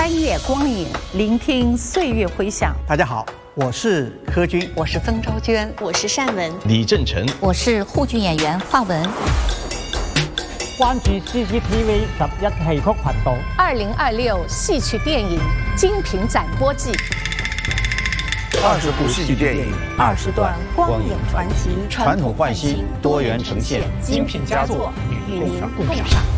穿越光影，聆听岁月回响。 大家好，我是柯军， 我是曾昭娟， 我是单文， 李正成， 我是沪剧演员华文。 關注 CCTV 11戲曲頻道。 2026戏曲电影精品展播季 ，20部戏剧电影 ，20段光影传奇， 传统焕新，多元呈现， 精品佳作与您共赏。